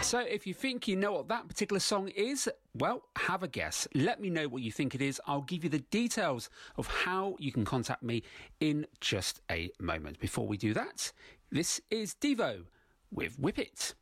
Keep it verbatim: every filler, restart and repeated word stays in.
So if you think you know what that particular song is, well, have a guess. Let me know what you think it is. I'll give you the details of how you can contact me in just a moment. Before we do that, this is Devo with Whip It.